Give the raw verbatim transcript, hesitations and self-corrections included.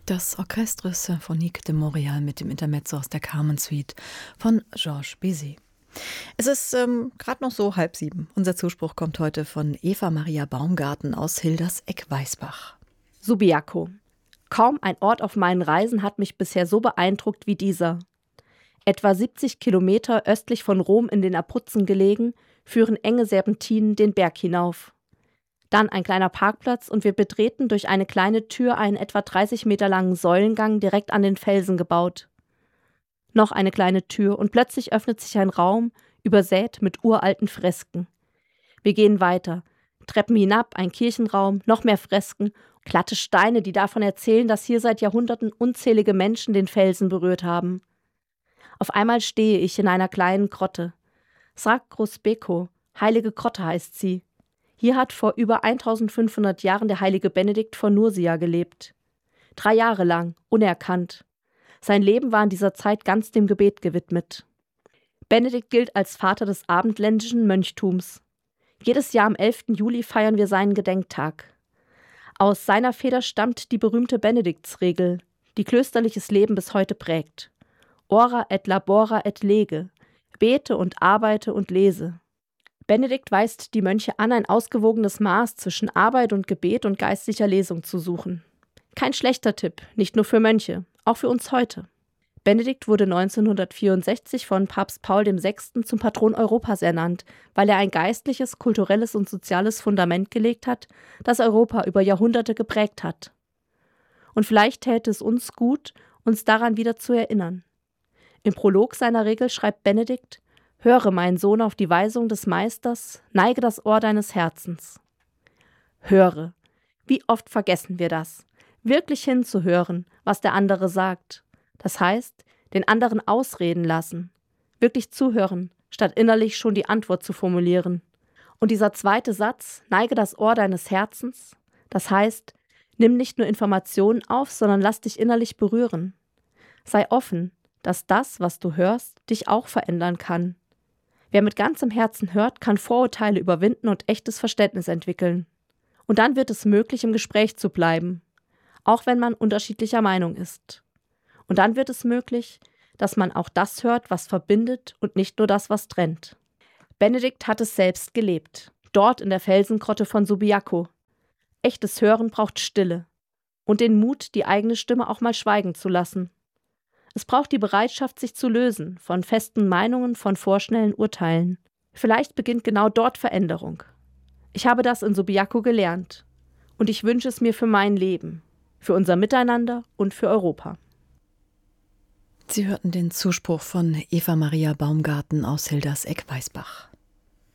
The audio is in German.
Das Orchestre Symphonique de Montréal mit dem Intermezzo aus der Carmen Suite von Georges Bizet. Es ist ähm, gerade noch so halb sieben. Unser Zuspruch kommt heute von Eva Maria Baumgarten aus Hilders-Eck-Weißbach. Subiaco. Kaum ein Ort auf meinen Reisen hat mich bisher so beeindruckt wie dieser. Etwa siebzig Kilometer östlich von Rom in den Abruzzen gelegen, führen enge Serpentinen den Berg hinauf. Dann ein kleiner Parkplatz und wir betreten durch eine kleine Tür einen etwa dreißig Meter langen Säulengang direkt an den Felsen gebaut. Noch eine kleine Tür und plötzlich öffnet sich ein Raum, übersät mit uralten Fresken. Wir gehen weiter, Treppen hinab, ein Kirchenraum, noch mehr Fresken, glatte Steine, die davon erzählen, dass hier seit Jahrhunderten unzählige Menschen den Felsen berührt haben. Auf einmal stehe ich in einer kleinen Grotte. Sacros Becco, heilige Grotte heißt sie. Hier hat vor über eintausendfünfhundert Jahren der heilige Benedikt von Nursia gelebt. Drei Jahre lang, unerkannt. Sein Leben war in dieser Zeit ganz dem Gebet gewidmet. Benedikt gilt als Vater des abendländischen Mönchtums. Jedes Jahr am elften Juli feiern wir seinen Gedenktag. Aus seiner Feder stammt die berühmte Benediktsregel, die klösterliches Leben bis heute prägt. Ora et labora et lege, bete und arbeite und lese. Benedikt weist die Mönche an, ein ausgewogenes Maß zwischen Arbeit und Gebet und geistlicher Lesung zu suchen. Kein schlechter Tipp, nicht nur für Mönche, auch für uns heute. Benedikt wurde neunzehnhundertvierundsechzig von Papst Paul der Sechste zum Patron Europas ernannt, weil er ein geistliches, kulturelles und soziales Fundament gelegt hat, das Europa über Jahrhunderte geprägt hat. Und vielleicht täte es uns gut, uns daran wieder zu erinnern. Im Prolog seiner Regel schreibt Benedikt: Höre, mein Sohn, auf die Weisung des Meisters, neige das Ohr deines Herzens. Höre. Wie oft vergessen wir das? Wirklich hinzuhören, was der andere sagt. Das heißt, den anderen ausreden lassen. Wirklich zuhören, statt innerlich schon die Antwort zu formulieren. Und dieser zweite Satz, neige das Ohr deines Herzens, das heißt, nimm nicht nur Informationen auf, sondern lass dich innerlich berühren. Sei offen, dass das, was du hörst, dich auch verändern kann. Wer mit ganzem Herzen hört, kann Vorurteile überwinden und echtes Verständnis entwickeln. Und dann wird es möglich, im Gespräch zu bleiben, auch wenn man unterschiedlicher Meinung ist. Und dann wird es möglich, dass man auch das hört, was verbindet und nicht nur das, was trennt. Benedikt hat es selbst gelebt, dort in der Felsengrotte von Subiaco. Echtes Hören braucht Stille und den Mut, die eigene Stimme auch mal schweigen zu lassen. Es braucht die Bereitschaft, sich zu lösen von festen Meinungen, von vorschnellen Urteilen. Vielleicht beginnt genau dort Veränderung. Ich habe das in Subiaco gelernt. Und ich wünsche es mir für mein Leben, für unser Miteinander und für Europa. Sie hörten den Zuspruch von Eva Maria Baumgarten aus Hilders-Eck-Weißbach.